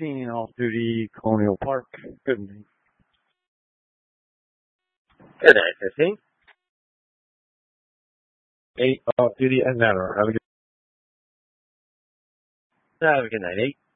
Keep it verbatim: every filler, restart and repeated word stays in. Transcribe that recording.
fifteen, off-duty, Colonial Park. Good night. Good night, fifteen. eight, off-duty, and Nether. Have a good Have a good night, eight.